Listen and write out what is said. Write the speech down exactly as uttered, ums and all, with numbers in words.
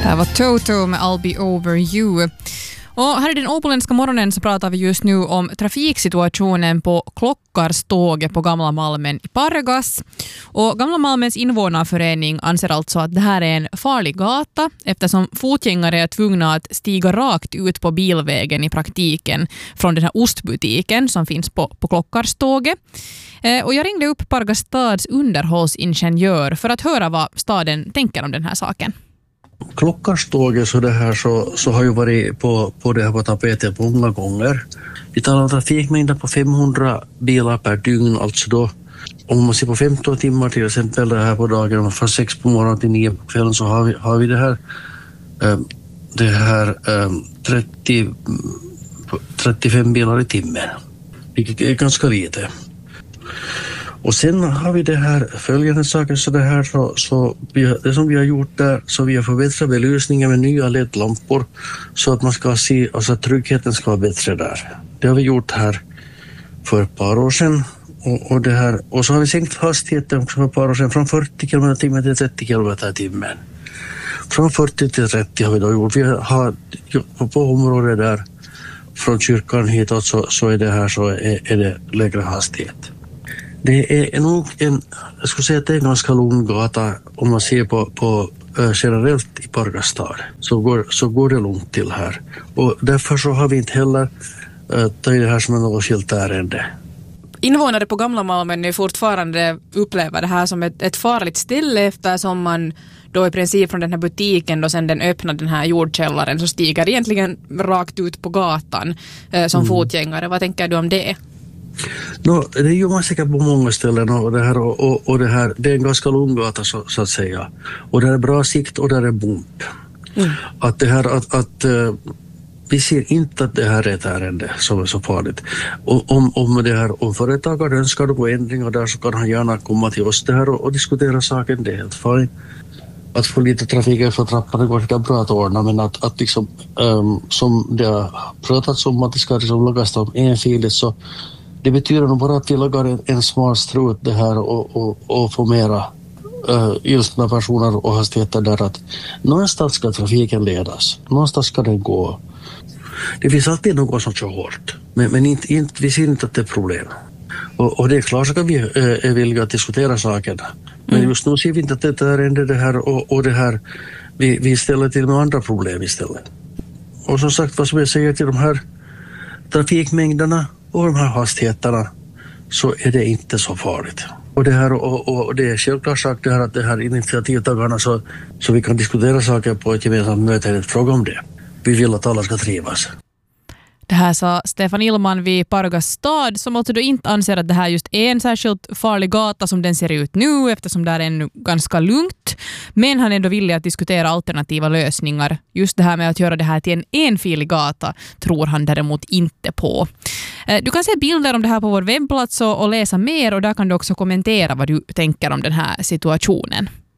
Det här var Toto med I'll be over you. Och här i den åboländska morgonen så pratar vi just nu om trafiksituationen på Klockarståget på Gamla Malmen i Pargas. Och Gamla Malmens invånarförening anser alltså att det här är en farlig gata eftersom fotgängare är tvungna att stiga rakt ut på bilvägen i praktiken från den här ostbutiken som finns på, på Klockarståget. Eh, och jag ringde upp Pargas stads underhållsingenjör för att höra vad staden tänker om den här saken. Klockarståget så det här så, så har ju varit på, på det här på tapetet många gånger. Vi talar om trafikmängder på femhundra bilar per dygn, alltså då om man ser på femton timmar till exempel det här på dagen från sex på morgonen till nio på kvällen så har vi, har vi det här äh, det här äh, trettio, trettiofem bilar i timmen, vilket är ganska lite. Och sen har vi det här följande saker så det här så, så vi, det som vi har gjort där så vi har förbättrat belysningen med nya L E D-lampor så att man ska se, alltså tryggheten ska vara bättre där. Det har vi gjort här för ett par år sedan och, och det här och så har vi sänkt hastigheten för ett par år sedan från fyrtio kilometer i timmen till trettio kilometer i timmen. Från fyrtio till trettio har vi då gjort. Vi har på området där från kyrkan hitåt så, så är det här så är, är det lägre hastighet. Det är nog en, jag skulle säga att det är en ganska lugn gata om man ser på, på äh, generellt i Pargas stad. Så går, så går det lugnt till här. Och därför så har vi inte heller äh, tagit det här som en något skilt ärende. Invånare på Gamla Malmen är fortfarande upplever det här som ett, ett farligt ställe eftersom man då i princip från den här butiken då sen den öppnar den här jordkällaren så stiger egentligen rakt ut på gatan äh, som mm. fotgängare. Vad tänker du om det? No, det gör man säkert på många ställen och det här, och, och, och det här det är en ganska lång gata så, så att säga. Och det är bra sikt och det är bump. Mm. Att det här att, att uh, vi ser inte att det här är ett ärende som är så farligt. Och om, om det här om företagare önskar gå ändringar där så kan han gärna komma till oss det här och, och diskutera saken, det är helt fint. Att få lite trafik för trappan det går inte bra att ordna men att, att liksom um, som det har pratats om att det ska liksom lagas om enfiligt så det betyder nog bara att vi lagar en, en smal strut det här och, och, och får mera uh, ilskna personer och hastigheter där att någonstans ska trafiken ledas. Någonstans ska den gå. Det finns alltid någon som kör hårt. Men, men inte, inte, vi ser inte att det är problem. Och, och det är klart så kan vi uh, är villiga att diskutera saken. Men mm. just nu ser vi inte att det är ändå det här och, och det här. Vi, vi ställer till med andra problem istället. Och som sagt vad som jag säger till de här trafikmängderna och de här hastigheterna så är det inte så farligt. Och det här och, och det är självklart sagt det här att det här initiativtagarna så, så vi kan diskutera saker på ett gemensamt möte eller fråga om det. Vi vill att alla ska trivas. Det här sa Stefan Illman vid Pargas stad som alltså då inte anser att det här just är en särskilt farlig gata som den ser ut nu eftersom det är ännu ganska lugnt. Men han är ändå villig att diskutera alternativa lösningar. Just det här med att göra det här till en enfilig gata tror han däremot inte på. Du kan se bilder om det här på vår webbplats och läsa mer och där kan du också kommentera vad du tänker om den här situationen.